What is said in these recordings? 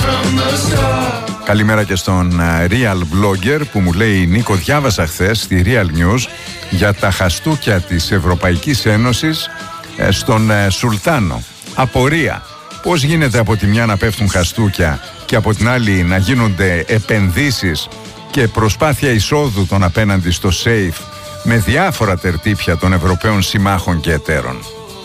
Καλημέρα και στον Real Blogger που μου λέει: Νίκο, διάβασα χθες στη Real News για τα χαστούκια της Ευρωπαϊκής Ένωσης στον Σουλτάνο. Απορία. Πώς γίνεται από τη μια να πέφτουν χαστούκια και από την άλλη να γίνονται επενδύσεις και προσπάθεια εισόδου των απέναντι στο safe με διάφορα τερτύπια των Ευρωπαίων συμμάχων και εταίρων.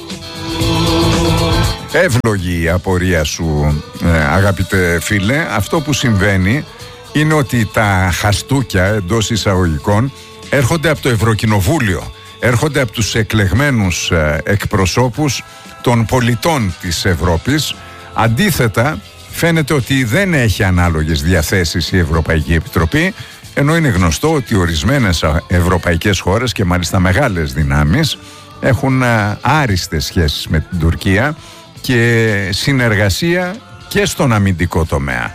Εύλογη η απορία σου, αγαπητέ φίλε. Αυτό που συμβαίνει είναι ότι τα χαστούκια εντός εισαγωγικών έρχονται από το Ευρωκοινοβούλιο, έρχονται από τους εκλεγμένους εκπροσώπους των πολιτών της Ευρώπης. Αντίθετα, φαίνεται ότι δεν έχει ανάλογες διαθέσεις η Ευρωπαϊκή Επιτροπή, ενώ είναι γνωστό ότι ορισμένες ευρωπαϊκές χώρες και μάλιστα μεγάλες δυνάμεις έχουν άριστες σχέσεις με την Τουρκία και συνεργασία και στον αμυντικό τομέα.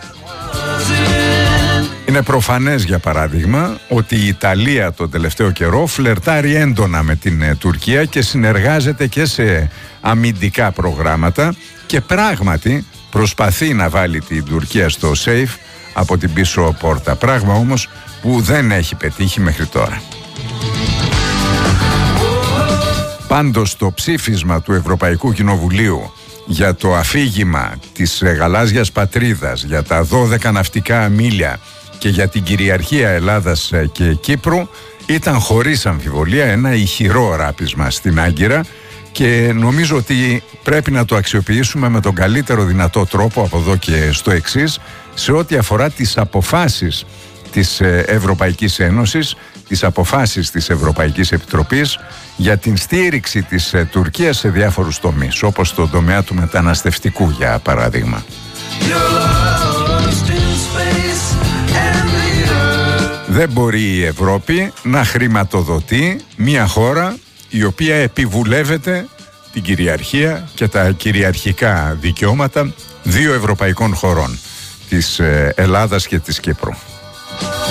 Είναι προφανές, για παράδειγμα, ότι η Ιταλία τον τελευταίο καιρό φλερτάρει έντονα με την Τουρκία και συνεργάζεται και σε αμυντικά προγράμματα και πράγματι προσπαθεί να βάλει την Τουρκία στο safe από την πίσω πόρτα. Πράγμα όμως που δεν έχει πετύχει μέχρι τώρα. Πάντως το ψήφισμα του Ευρωπαϊκού Κοινοβουλίου για το αφήγημα της γαλάζιας πατρίδας, για τα 12 ναυτικά μίλια και για την κυριαρχία Ελλάδας και Κύπρου ήταν χωρίς αμφιβολία ένα ηχηρό ράπισμα στην Άγκυρα και νομίζω ότι πρέπει να το αξιοποιήσουμε με τον καλύτερο δυνατό τρόπο από εδώ και στο εξής σε ό,τι αφορά τις αποφάσεις της Ευρωπαϊκής Ένωσης, τις αποφάσεις της Ευρωπαϊκής Επιτροπής για την στήριξη της Τουρκίας σε διάφορους τομείς, όπως το τομέα του μεταναστευτικού, για παράδειγμα. Δεν μπορεί η Ευρώπη να χρηματοδοτεί μια χώρα η οποία επιβουλεύεται την κυριαρχία και τα κυριαρχικά δικαιώματα δύο ευρωπαϊκών χωρών, της Ελλάδας και της Κύπρου.